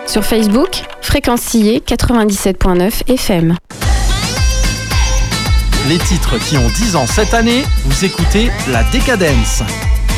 Sur Facebook, Fréquence Sillé 97.9 FM. Les titres qui ont 10 ans cette année, vous écoutez La Décadence.